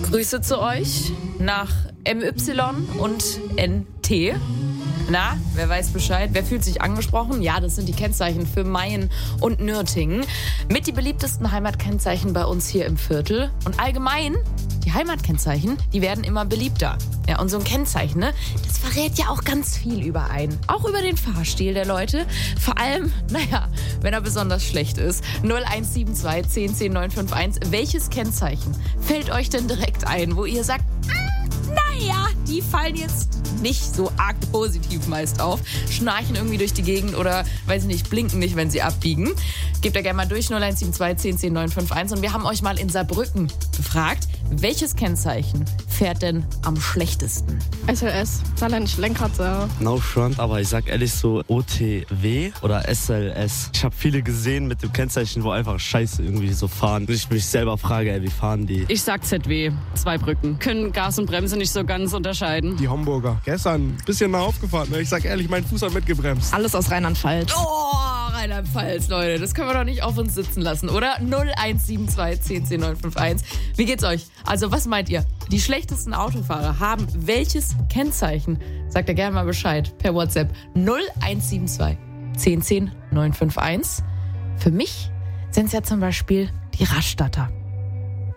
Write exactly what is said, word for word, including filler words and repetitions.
Grüße zu euch nach M Y und N T. Na, wer weiß Bescheid? Wer fühlt sich angesprochen? Ja, das sind die Kennzeichen für Mayen und Nürtingen. Mit die beliebtesten Heimatkennzeichen bei uns hier im Viertel. Und allgemein, die Heimatkennzeichen, die werden immer beliebter. Ja, und so ein Kennzeichen, ne, das verrät ja auch ganz viel über einen. Auch über den Fahrstil der Leute. Vor allem, naja, wenn er besonders schlecht ist. null eins sieben zwei zehn zehn neun fünf eins. Welches Kennzeichen fällt euch denn direkt ein, wo ihr sagt, naja, die fallen jetzt nicht so arg positiv meist auf, schnarchen irgendwie durch die Gegend oder, weiß ich nicht, blinken nicht, wenn sie abbiegen. Gebt da gerne mal durch, null eins sieben zwei zehn zehn neun fünf eins. Und wir haben euch mal in Saarbrücken gefragt, welches Kennzeichen fährt denn am schlechtesten? S L S, Saarländische Lenkrad. No front, aber ich sag ehrlich so O T W oder S L S. Ich habe viele gesehen mit dem Kennzeichen, wo einfach scheiße irgendwie so fahren. Und ich mich selber frage, ey, wie fahren die? Ich sag Z W, zwei Brücken. Können Gas und Bremse nicht so ganz unterscheiden. Die Homburger. Gestern ein bisschen nah aufgefahren. Ne? Ich sag ehrlich, mein Fuß hat mitgebremst. Alles aus Rheinland-Pfalz. Oh, Rheinland-Pfalz, Leute, das können wir doch nicht auf uns sitzen lassen, oder? null eins sieben zwei zehn zehn neun fünf eins. Wie geht's euch? Also, was meint ihr? Die schlechtesten Autofahrer haben welches Kennzeichen? Sagt ihr gerne mal Bescheid per WhatsApp. null eins sieben zwei zehn zehn neun fünf eins. Für mich sind es ja zum Beispiel die Rastatter.